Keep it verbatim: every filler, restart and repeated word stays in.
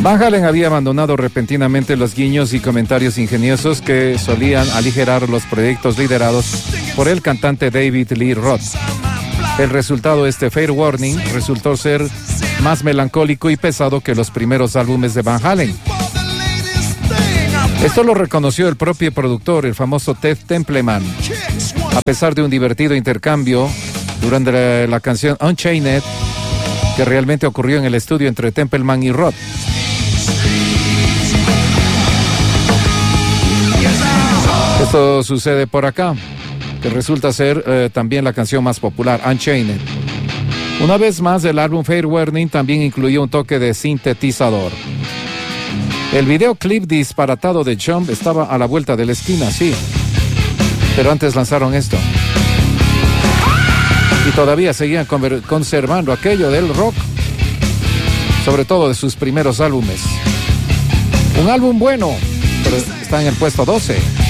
Van Halen había abandonado repentinamente los guiños y comentarios ingeniosos que solían aligerar los proyectos liderados por el cantante David Lee Roth. El resultado de este Fair Warning resultó ser más melancólico y pesado que los primeros álbumes de Van Halen. Esto lo reconoció el propio productor, el famoso Ted Templeman. A pesar de un divertido intercambio durante la, la canción Unchained, que realmente ocurrió en el estudio entre Templeman y Roth. Esto sucede por acá, que resulta ser eh, también la canción más popular, Unchained. Una vez más, el álbum Fair Warning también incluyó un toque de sintetizador. El videoclip disparatado de Jump estaba a la vuelta de la esquina, sí. Pero antes lanzaron esto. Y todavía seguían conservando aquello del rock, sobre todo de sus primeros álbumes. Un álbum bueno, pero está en el puesto doce.